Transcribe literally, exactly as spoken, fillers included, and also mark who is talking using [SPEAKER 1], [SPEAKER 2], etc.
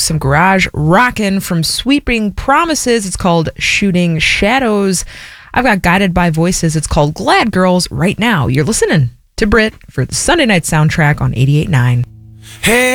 [SPEAKER 1] some garage rockin' from Sweeping Promises. It's called Shooting Shadows. I've got Guided by Voices. It's called Glad Girls right now. You're listening to Brit for the Sunday night soundtrack on eighty-eight point nine.
[SPEAKER 2] Hey.